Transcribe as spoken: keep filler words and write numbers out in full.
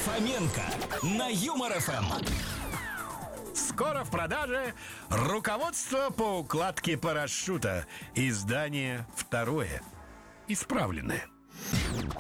Фоменко на Юмор эф эм. Скоро в продаже руководство по укладке парашюта. Издание второе. Исправленное.